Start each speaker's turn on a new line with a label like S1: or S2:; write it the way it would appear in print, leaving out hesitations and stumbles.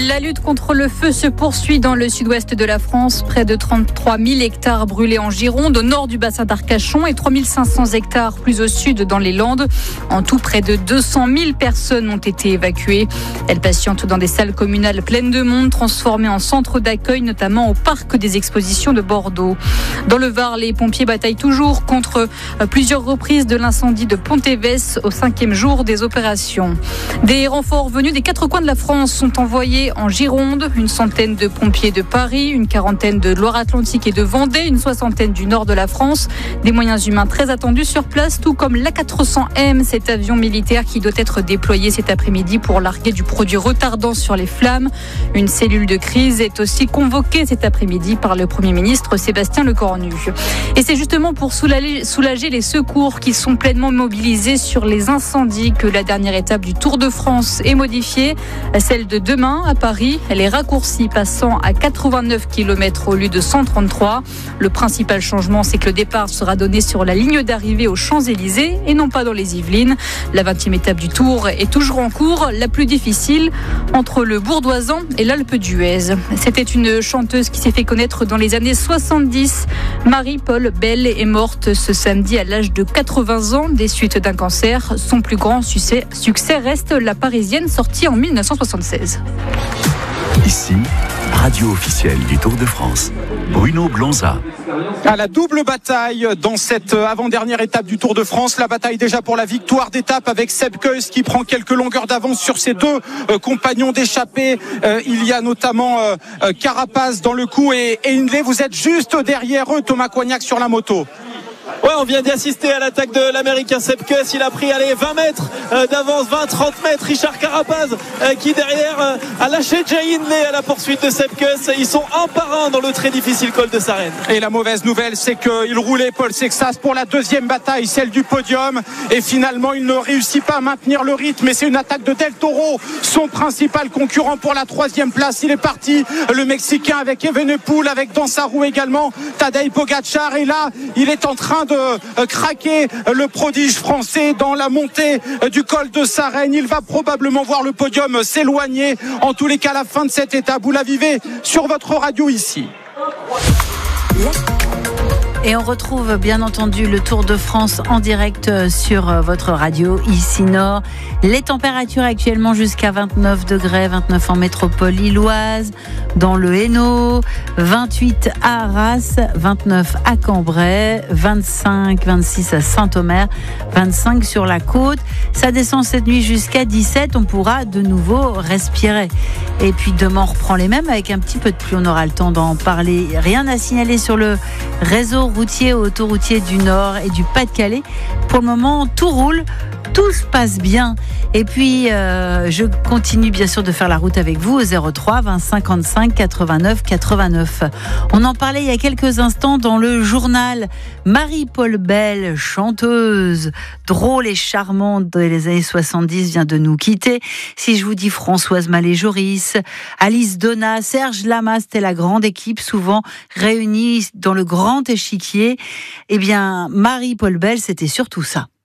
S1: La lutte contre le feu se poursuit dans le sud-ouest de la France. Près de 33 000 hectares brûlés en Gironde, au nord du bassin d'Arcachon, et 3 500 hectares plus au sud dans les Landes. En tout, près de 200 000 personnes ont été évacuées. Elles patientent dans des salles communales pleines de monde, transformées en centres d'accueil, notamment au parc des expositions de Bordeaux. Dans le Var, les pompiers bataillent toujours contre plusieurs reprises de l'incendie de Pontévès au 5e jour des opérations. Des renforts venus des 4 coins de la France sont envoyés en Gironde. Une centaine de pompiers de Paris, une quarantaine de Loire-Atlantique et de Vendée, une soixantaine du nord de la France. Des moyens humains très attendus sur place, tout comme l'A400M, cet avion militaire qui doit être déployé cet après-midi pour larguer du produit retardant sur les flammes. Une cellule de crise est aussi convoquée cet après-midi par le Premier ministre Sébastien Lecornu. Et c'est justement pour soulager les secours qui sont pleinement mobilisés sur les incendies que la dernière étape du Tour de France est modifiée. Celle de demain à Paris, elle est raccourcie, passant à 89 km au lieu de 133. Le principal changement, c'est que le départ sera donné sur la ligne d'arrivée aux Champs-Élysées et non pas dans les Yvelines. La 20e étape du Tour est toujours en cours, la plus difficile, entre le Bourdoisan et l'Alpe d'Huez. C'était une chanteuse qui s'est fait connaître dans les années 70. Marie-Paul Bell est morte ce samedi à l'âge de 80 ans des suites d'un cancer. Son plus grand succès reste La Parisienne, sortie en 1976.
S2: Ici, radio officielle du Tour de France. Bruno Blanza.
S3: À la double bataille dans cette avant-dernière étape du Tour de France, la bataille déjà pour la victoire d'étape avec Sepp Kuss qui prend quelques longueurs d'avance sur ses deux compagnons d'échappée. Il y a notamment Carapaz dans le coup et Hindley. Vous êtes juste derrière eux, Thomas Coignac sur la moto.
S4: Ouais, on vient d'assister à l'attaque de l'Américain Sepp Kuss. Il a pris 20 mètres d'avance, 20-30 mètres. Richard Carapaz qui derrière a lâché Jay Hindley à la poursuite de Sepp Kuss. Ils sont un par un dans le très difficile col de Sarenne.
S3: Et la mauvaise nouvelle, c'est qu'il roulait Paul Sexas pour la deuxième bataille, celle du podium. Et finalement, il ne réussit pas à maintenir le rythme. Et c'est une attaque de Del Toro, son principal concurrent pour la 3e place. Il est parti, le Mexicain, avec Evenepoel, avec dans sa roue également Tadej Pogacar. Et là, il est en train de craquer, le prodige français, dans la montée du col de Sarenne. Il va probablement voir le podium s'éloigner. En tous les cas, la fin de cette étape, vous la vivez sur votre radio ici.
S5: Et on retrouve bien entendu le Tour de France en direct sur votre radio ici Nord. Les températures actuellement jusqu'à 29 degrés, 29 en métropole lilloise, dans le Hainaut, 28 à Arras, 29 à Cambrai, 25, 26 à Saint-Omer, 25 sur la côte. Ça descend cette nuit jusqu'à 17, on pourra de nouveau respirer. Et puis demain on reprend les mêmes avec un petit peu de pluie, on aura le temps d'en parler. Rien à signaler sur le réseau routier, autoroutier du Nord et du Pas-de-Calais. Pour le moment, tout roule, tout se passe bien. Et puis, je continue bien sûr de faire la route avec vous au 03 20 55 89 89. On en parlait il y a quelques instants dans le journal. Marie-Paul Bell, chanteuse, drôle et charmante des années 70, vient de nous quitter. Si je vous dis Françoise Mallet-Joris, Alice Donat, Serge Lama, c'était la grande équipe souvent réunie dans le grand échiquier. Eh bien, Marie-Paul Bell, c'était surtout ça.